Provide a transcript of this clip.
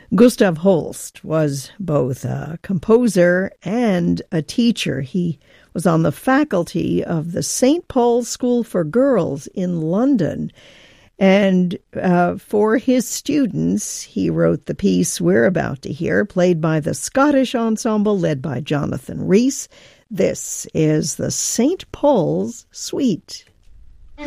Gustav Holst was both a composer and a teacher. He was on the faculty of the St. Paul's School for Girls in London. And for his students, he wrote the piece we're about to hear, played by the Scottish Ensemble led by Jonathan Rhys. This is the St. Paul's Suite.